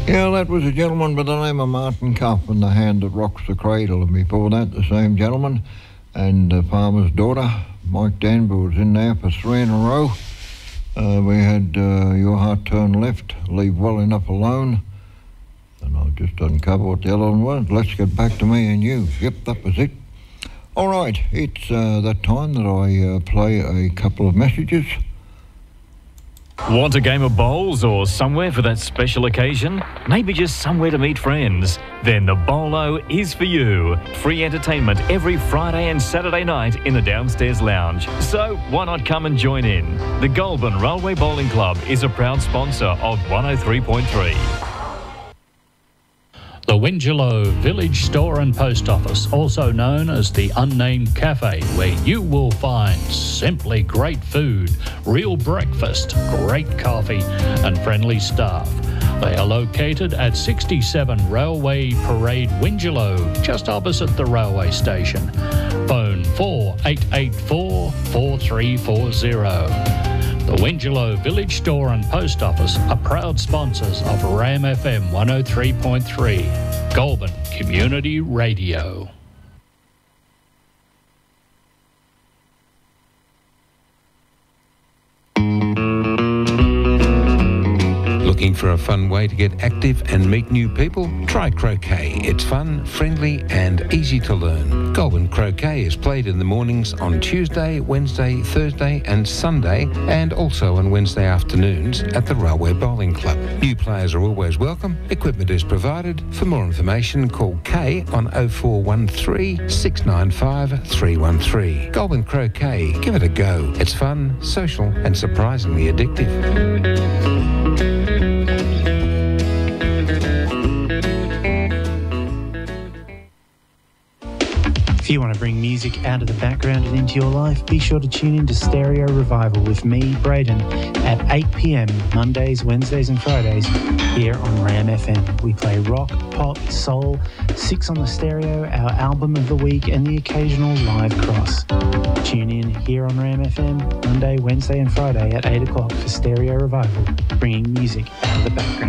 Yeah, that was a gentleman by the name of Martin Cuff and The Hand That Rocks the Cradle, and before that the same gentleman and Farmer's Daughter. Mike Danby was in there for 3 in a row. We had Your Heart Turn Left, Leave Well Enough Alone, and I just didn't cover what the other one was. Let's Get Back to Me and You. Yep, that was it. All right, it's that time that I play a couple of messages. Want a game of bowls or somewhere for that special occasion? Maybe just somewhere to meet friends? Then the Bolo is for you. Free entertainment every Friday and Saturday night in the downstairs lounge. So why not come and join in? The Goulburn Railway Bowling Club is a proud sponsor of 103.3. The Wingelow Village Store and Post Office, also known as the Unnamed Cafe, where you will find simply great food, real breakfast, great coffee and friendly staff. They are located at 67 Railway Parade, Wingelow, just opposite the railway station. Phone 4884 4340. The Wingelow Village Store and Post Office are proud sponsors of RAM FM 103.3, Goulburn Community Radio. Looking for a fun way to get active and meet new people? Try croquet. It's fun, friendly and easy to learn. Goulburn Croquet is played in the mornings on Tuesday, Wednesday, Thursday and Sunday, and also on Wednesday afternoons at the Railway Bowling Club. New players are always welcome. Equipment is provided. For more information, call Kay on 0413 695 313. Goulburn Croquet. Give it a go. It's fun, social and surprisingly addictive. If you want to bring music out of the background and into your life, be sure to tune in to Stereo Revival with me, Braden, at 8 p.m, Mondays, Wednesdays and Fridays here on RAM FM. We play rock, pop, soul, 6 on the stereo, our album of the week and the occasional live cross. Tune in here on RAM FM, Monday, Wednesday and Friday at 8 o'clock for Stereo Revival, bringing music out of the background.